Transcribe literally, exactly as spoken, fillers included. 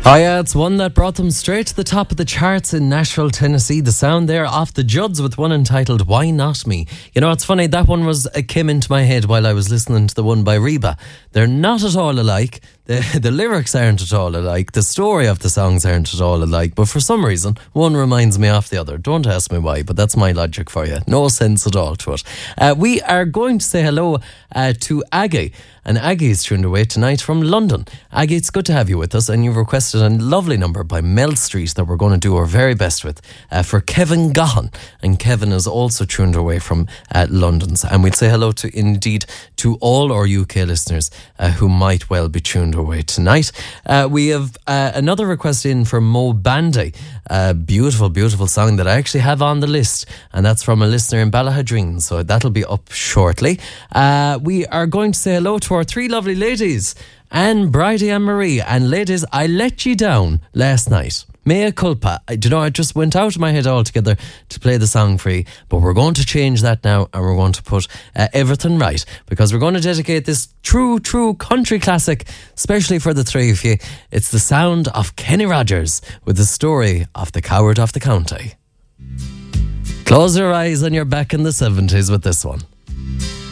Oh yeah, it's one that brought them straight to the top of the charts in Nashville, Tennessee. The sound there off the Judds with one entitled Why Not Me. You know, it's funny, that one was it came into my head while I was listening to the one by Reba. They're not at all alike. The, the lyrics aren't at all alike. The story of the songs aren't at all alike. But for some reason, one reminds me of the other. Don't ask me why, but that's my logic for you. No sense at all to it. Uh, we are going to say hello uh, to Aggie. And Aggie is tuned away tonight from London. Aggie, it's good to have you with us. And you've requested a lovely number by Mel Street that we're going to do our very best with uh, for Kevin Gahan. And Kevin is also tuned away from uh, London. And we'd say hello to, indeed, to all our U K listeners uh, who might well be tuned away tonight. Uh, we have uh, another request in from Mo Bandy. A beautiful, beautiful song that I actually have on the list. And that's from a listener in Ballahadreen. So that'll be up shortly. Uh, we are going to say hello to our three lovely ladies, Anne, Bridie and Marie. And ladies, I let you down last night. Mea culpa. I, do you know, I just went out of my head altogether to play the song for you, but we're going to change that now and we're going to put uh, everything right, because we're going to dedicate this true, true country classic, especially for the three of you. It's the sound of Kenny Rogers with the story of the coward of the county. Close your eyes and you're back in the seventies with this one.